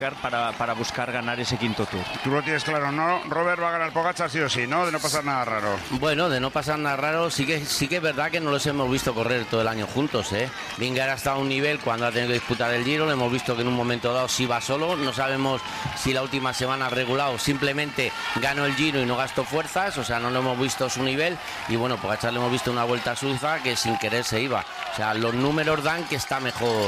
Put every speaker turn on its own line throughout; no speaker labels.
para buscar ganar ese quinto tour.
Tú lo tienes claro, ¿no? Robert va a ganar Pogačar sí o sí, ¿no? De no pasar nada raro.
Bueno, de no pasar nada raro, sí que es verdad que no los hemos visto correr todo el año juntos, ¿eh? Vingegaard ha estado a un nivel cuando ha tenido que disputar el Giro, lo hemos visto que en un momento dado sí va solo, no sabemos si la última semana ha regulado, simplemente ganó el Giro y no gastó fuerzas, o sea, no lo hemos visto a su nivel, y bueno, Pogačar le hemos visto una Vuelta a Suiza que sin querer se iba, o sea, los números dan que está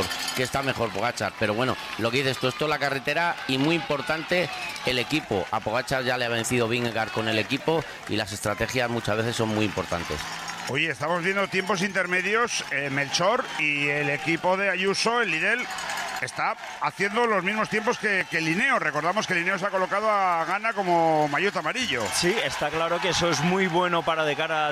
mejor Pogačar, pero bueno, lo que dices tú, esto es la carretera y muy importante el equipo. A Pogačar ya le ha vencido Vingegaard con el equipo y las estrategias muchas veces son muy importantes.
Oye, estamos viendo tiempos intermedios, Melchor y el equipo de Ayuso, el Lidl, está haciendo los mismos tiempos que Linneo. Recordamos que Linneo se ha colocado a Ghana como maillot amarillo.
Sí, está claro que eso es muy bueno para de cara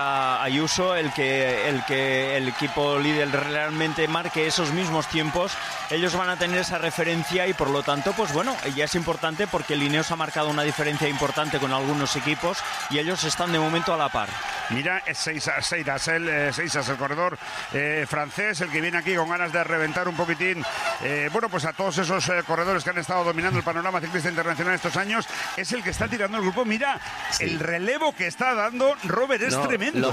a Ayuso, el que el equipo Lidl realmente marque esos mismos tiempos. Ellos van a tener esa referencia y por lo tanto, pues bueno, ya es importante porque Linneo se ha marcado una diferencia importante con algunos equipos y ellos están de momento a la par.
Mira, Seisas, el corredor francés, el que viene aquí con ganas de reventar un poquitín. Bueno, pues a todos esos corredores que han estado dominando el panorama ciclista internacional estos años, es el que está tirando el grupo. Mira, sí. El relevo que está dando Robert es tremendo.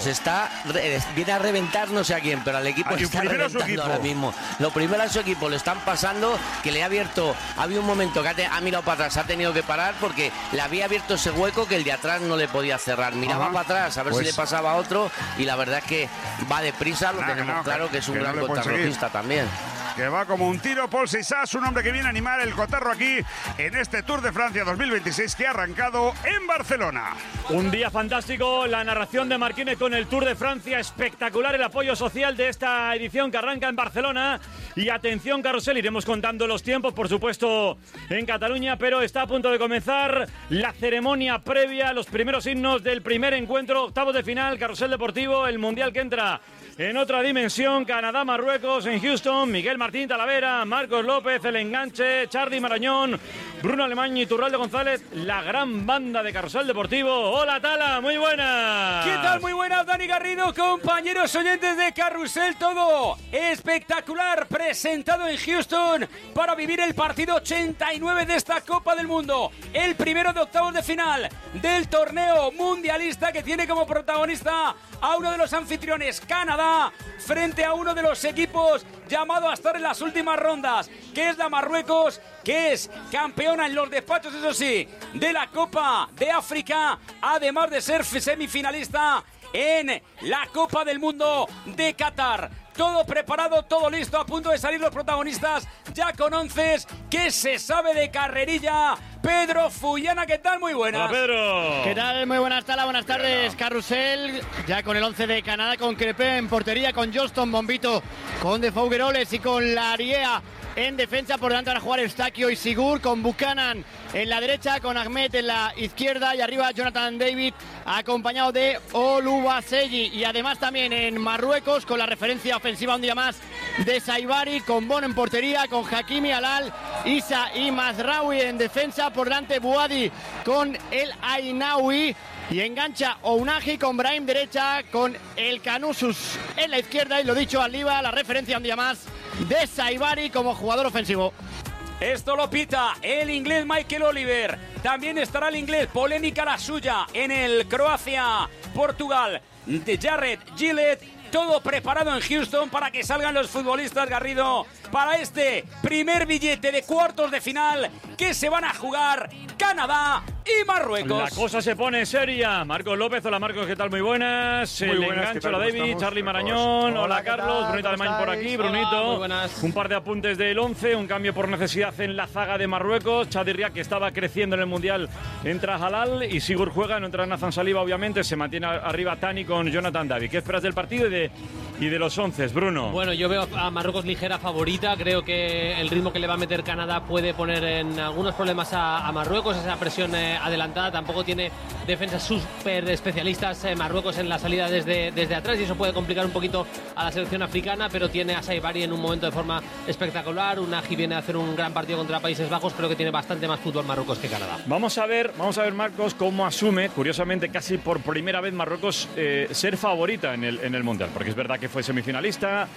Viene a reventar no sé a quién, pero al equipo está reventando ahora mismo. Lo primero a su equipo le están pasando, que le ha abierto, había un momento que ha mirado para atrás, ha tenido que parar porque le había abierto ese hueco que el de atrás no le podía cerrar. Miraba para atrás a ver si le pasaba a otro y la verdad es que va deprisa, lo tenemos claro que es un gran contrarrelojista también.
Que va como un tiro, Paul Seisas, un hombre que viene a animar el cotarro aquí en este Tour de Francia 2026 que ha arrancado en Barcelona.
Un día fantástico, la narración de Marquine con el Tour de Francia, espectacular el apoyo social de esta edición que arranca en Barcelona. Y atención, carrusel, iremos contando los tiempos, por supuesto, en Cataluña, pero está a punto de comenzar la ceremonia previa, los primeros himnos del primer encuentro, octavos de final, carrusel deportivo, el mundial que entra en otra dimensión, Canadá-Marruecos en Houston, Miguel Martín Talavera, Marcos López, el enganche, Charly Marañón, Bruno Alemán y Iturralde González, la gran banda de carrusel deportivo. Hola Tala, muy buenas.
¿Qué tal? Muy buenas, Dani Garrido, compañeros oyentes de Carrusel, todo espectacular, presentado en Houston para vivir el partido 89 de esta Copa del Mundo, el primero de octavos de final del torneo mundialista que tiene como protagonista a uno de los anfitriones, Canadá, frente a uno de los equipos llamado a estar en las últimas rondas, que es la Marruecos, que es campeona en los despachos, eso sí, de la Copa de África, además de ser semifinalista en la Copa del Mundo de Qatar. Todo preparado, todo listo, a punto de salir los protagonistas, ya con onces, que se sabe de carrerilla. Pedro Fullana, ¿qué tal? Muy buenas.
Hola, Pedro.
¿Qué tal? Muy buenas, Tala, buenas tardes. Carrusel, ya con el 11 de Canadá, con Crepé en portería, con Johnston, Bombito, con De Fougueroles y con Lariea en defensa. Por delante van a jugar Eustaquio y Sigur, con Buchanan en la derecha, con Ahmed en la izquierda y arriba Jonathan David acompañado de Oluwaseyi. Y además también en Marruecos, con la referencia ofensiva un día más de Saibari, con Bono en portería, con Hakimi, Alal, Isa y Mazraoui en defensa. Por delante Bouadi con el Ainaoui. Y engancha Ounahi con Brahim derecha, con el Canusus en la izquierda. Y lo dicho, Aliba, la referencia un día más de Saibari como jugador ofensivo.
Esto lo pita el inglés Michael Oliver. También estará el inglés, polémica la suya, en el Croacia-Portugal de Jared Gillett. Todo preparado en Houston para que salgan los futbolistas, Garrido, para este primer billete de cuartos de final que se van a jugar Canadá y Marruecos.
La cosa se pone seria. Marcos López, hola Marcos, ¿qué tal? Muy buenas.
Muy
el
buenas,
enganche, hola David, Charly Marañón, hola Carlos, Brunito Alemán por aquí, Brunito.
Muy buenas.
Un par de apuntes del 11, un cambio por necesidad en la zaga de Marruecos. Chadirriak, que estaba creciendo en el Mundial, entra Halal y Sigur juega, no entra Nathan Saliba, obviamente. Se mantiene arriba Tani con Jonathan David. ¿Qué esperas del partido y de los 11, Bruno?
Bueno, yo veo a Marruecos ligera favorita. Creo que el ritmo que le va a meter Canadá puede poner en algunos problemas a Marruecos. Esa presión adelantada, tampoco tiene defensas súper especialistas Marruecos en la salida desde atrás, y eso puede complicar un poquito a la selección africana, pero tiene a Saibari en un momento de forma espectacular. Unagi viene a hacer un gran partido contra Países Bajos, pero que tiene bastante más fútbol Marruecos que Canadá.
Vamos a ver Marcos, cómo asume, curiosamente casi por primera vez Marruecos ser favorita en el Mundial, porque es verdad que fue semifinalista,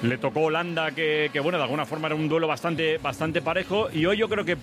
Le tocó Holanda, que bueno, de alguna forma era un duelo bastante parejo. Y hoy yo creo que